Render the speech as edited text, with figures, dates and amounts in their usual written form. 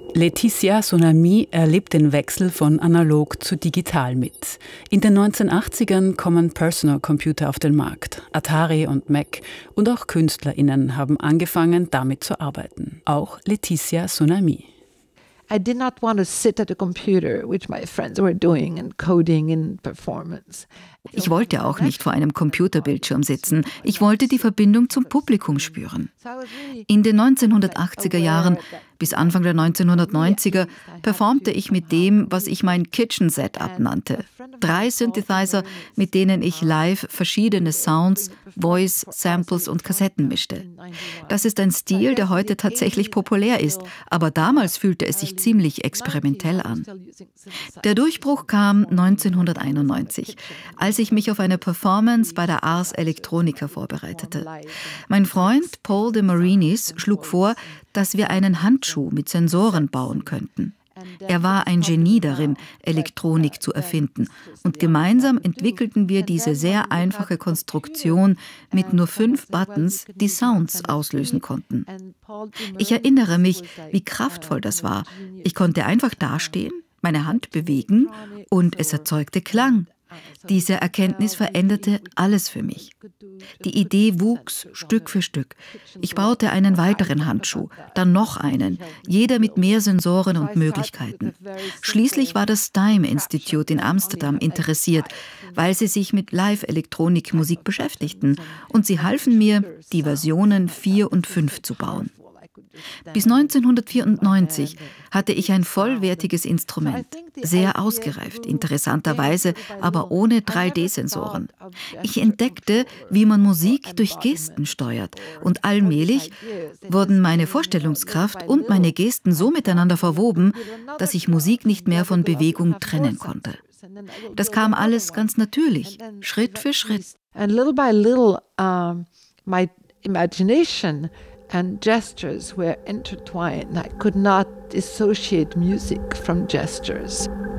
Laetitia Sonami erlebt den Wechsel von analog zu digital mit. In den 1980ern kommen Personal Computer auf den Markt, Atari und Mac, und auch KünstlerInnen haben angefangen, damit zu arbeiten. Auch Laetitia Sonami. I did not want to sit at a computer, which my friends were doing and coding and performance. Ich wollte auch nicht vor einem Computerbildschirm sitzen. Ich wollte die Verbindung zum Publikum spüren. In den 1980er Jahren bis Anfang der 1990er performte ich mit dem, was ich mein Kitchen Setup nannte. 3 Synthesizer, mit denen ich live verschiedene Sounds, Voice, Samples und Kassetten mischte. Das ist ein Stil, der heute tatsächlich populär ist, aber damals fühlte es sich ziemlich experimentell an. Der Durchbruch kam 1991, als ich mich auf eine Performance bei der Ars Electronica vorbereitete. Mein Freund Paul de Marinis schlug vor, dass wir einen Handschuh mit Sensoren bauen könnten. Er war ein Genie darin, Elektronik zu erfinden, und gemeinsam entwickelten wir diese sehr einfache Konstruktion mit nur 5 Buttons, die Sounds auslösen konnten. Ich erinnere mich, wie kraftvoll das war. Ich konnte einfach dastehen, meine Hand bewegen und es erzeugte Klang. Diese Erkenntnis veränderte alles für mich. Die Idee wuchs Stück für Stück. Ich baute einen weiteren Handschuh, dann noch einen, jeder mit mehr Sensoren und Möglichkeiten. Schließlich war das Time Institute in Amsterdam interessiert, weil sie sich mit Live-Elektronik-Musik beschäftigten, und sie halfen mir, die Versionen 4 und 5 zu bauen. Bis 1994 hatte ich ein vollwertiges Instrument, sehr ausgereift, interessanterweise, aber ohne 3D-Sensoren. Ich entdeckte, wie man Musik durch Gesten steuert, und allmählich wurden meine Vorstellungskraft und meine Gesten so miteinander verwoben, dass ich Musik nicht mehr von Bewegung trennen konnte. Das kam alles ganz natürlich, Schritt für Schritt. And little by little, my imagination and gestures were intertwined. I could not dissociate music from gestures.